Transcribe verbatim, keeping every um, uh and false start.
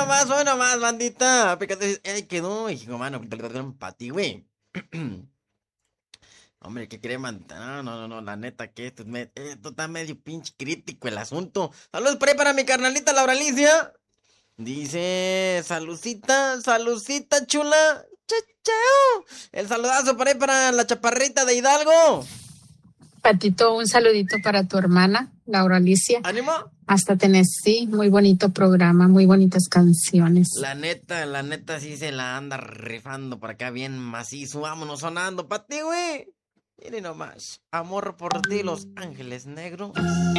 nomás, hoy nomás, bandita. Fíjate, ay, quedó, hijo, mano, para ti, güey. Hombre, ¿qué cree, bandita? No, no, no, no, la neta que esto, es me- esto está medio pinche crítico el asunto. Saludos por ahí para mi carnalita Laura Alicia. Dice, salucita, salucita, chula. Chachao. El saludazo por ahí para la chaparrita de Hidalgo. Patito, un saludito para tu hermana, Laura Alicia. ¿Ánimo? Hasta Tennessee, muy bonito programa, muy bonitas canciones. La neta, la neta sí se la anda rifando por acá bien macizo. Vámonos sonando pa' ti, güey. Miren nomás. Amor por ti, Los Ángeles Negros.